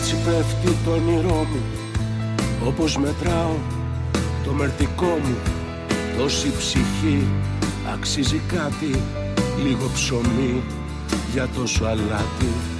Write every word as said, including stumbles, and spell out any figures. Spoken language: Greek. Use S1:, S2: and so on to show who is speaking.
S1: Έτσι πέφτει το όνειρό μου, όπως μετράω το μερτικό μου. Τόση ψυχή αξίζει κάτι, λίγο ψωμί για τόσο αλάτι.